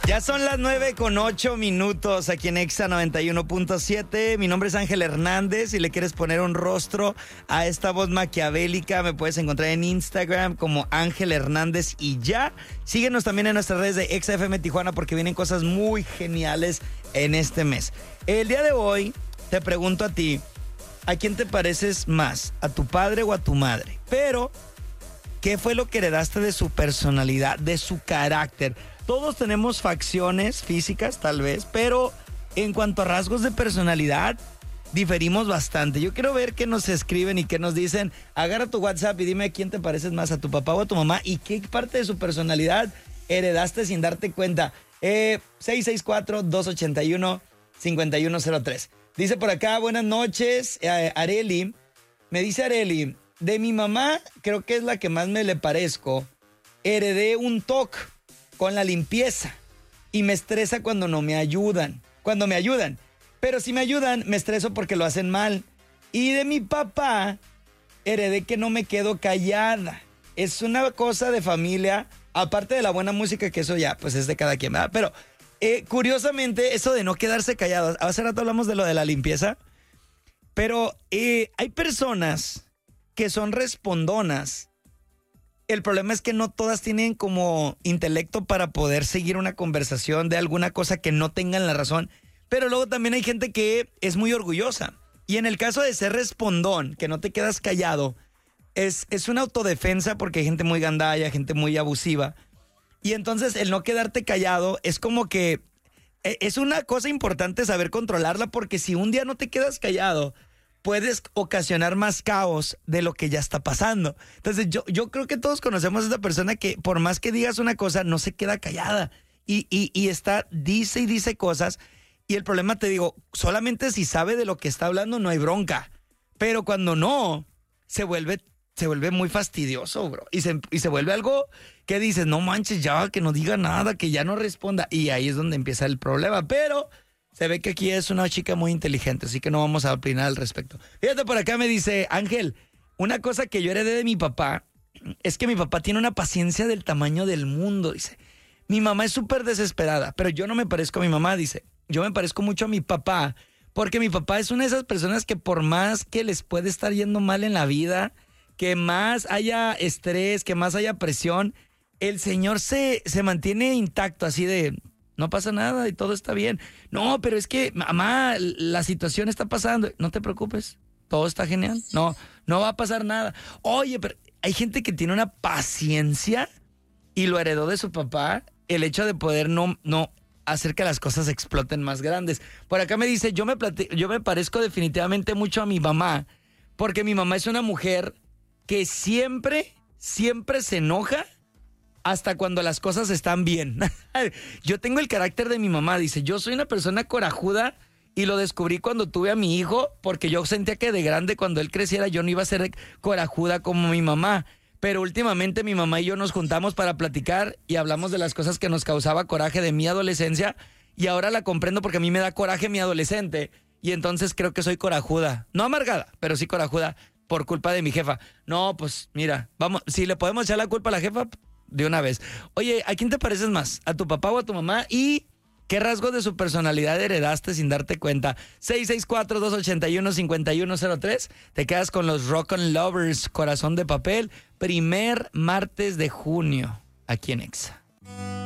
Ya son las 9:08 aquí en Exa 91.7. Mi nombre es Ángel Hernández. Si le quieres poner un rostro a esta voz maquiavélica, me puedes encontrar en Instagram como Ángel Hernández y ya. Síguenos también en nuestras redes de Exa FM Tijuana porque vienen cosas muy geniales en este mes. El día de hoy te pregunto a ti, ¿a quién te pareces más? ¿A tu padre o a tu madre? Pero, ¿qué fue lo que heredaste de su personalidad, de su carácter? Todos tenemos facciones físicas, tal vez, pero en cuanto a rasgos de personalidad, diferimos bastante. Yo quiero ver qué nos escriben y qué nos dicen. Agarra tu WhatsApp y dime a quién te pareces más, a tu papá o a tu mamá, y qué parte de su personalidad heredaste sin darte cuenta. 664-281-5103. Dice por acá, buenas noches, Areli. Me dice Areli, de mi mamá, creo que es la que más me le parezco. Heredé un TOC con la limpieza y me estresa cuando no me ayudan. Cuando me ayudan, pero si me ayudan, me estreso porque lo hacen mal. Y de mi papá, heredé que no me quedo callada. Es una cosa de familia, aparte de la buena música, que eso ya, pues es de cada quien, ¿verdad? Pero curiosamente, eso de no quedarse callado, hace rato hablamos de lo de la limpieza, pero hay personas que son respondonas. El problema es que no todas tienen como intelecto para poder seguir una conversación de alguna cosa que no tengan la razón. Pero luego también hay gente que es muy orgullosa. Y en el caso de ser respondón, que no te quedas callado, es una autodefensa porque hay gente muy gandalla, gente muy abusiva. Y entonces el no quedarte callado es como que es una cosa importante saber controlarla, porque si un día no te quedas callado, puedes ocasionar más caos de lo que ya está pasando. Entonces yo creo que todos conocemos a esa persona que por más que digas una cosa, no se queda callada. Y está, dice y dice cosas. Y el problema, te digo, solamente si sabe de lo que está hablando no hay bronca. Pero cuando no, se vuelve muy fastidioso, bro. Y se vuelve algo que dices, no manches, ya que no diga nada, que ya no responda. Y ahí es donde empieza el problema. Pero se ve que aquí es una chica muy inteligente, así que no vamos a opinar al respecto. Fíjate, por acá me dice Ángel, una cosa que yo heredé de mi papá es que mi papá tiene una paciencia del tamaño del mundo, dice. Mi mamá es súper desesperada, pero yo no me parezco a mi mamá, dice. Yo me parezco mucho a mi papá, porque mi papá es una de esas personas que por más que les puede estar yendo mal en la vida, que más haya estrés, que más haya presión, el señor se mantiene intacto, así de no pasa nada y todo está bien. No, pero es que, mamá, la situación está pasando. No te preocupes, todo está genial. No va a pasar nada. Oye, pero hay gente que tiene una paciencia y lo heredó de su papá, el hecho de poder no hacer que las cosas exploten más grandes. Por acá me dice, yo me parezco definitivamente mucho a mi mamá, porque mi mamá es una mujer que siempre se enoja hasta cuando las cosas están bien. Yo tengo el carácter de mi mamá, dice. Yo soy una persona corajuda y lo descubrí cuando tuve a mi hijo, porque yo sentía que de grande, cuando él creciera, yo no iba a ser corajuda como mi mamá. Pero últimamente mi mamá y yo nos juntamos para platicar y hablamos de las cosas que nos causaba coraje de mi adolescencia, y ahora la comprendo porque a mí me da coraje mi adolescente, y entonces creo que soy corajuda. No amargada, pero sí corajuda por culpa de mi jefa. No, pues mira, vamos, si le podemos echar la culpa a la jefa, de una vez. Oye, ¿a quién te pareces más? ¿A tu papá o a tu mamá? ¿Y qué rasgos de su personalidad heredaste sin darte cuenta? 664-281-5103. Te quedas con los Rock and Lovers, Corazón de Papel, primer martes de junio, aquí en Exa.